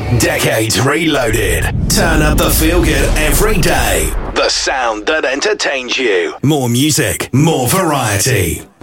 Decades Reloaded. Turn up the feel good every day. The sound that entertains you. More music, more variety.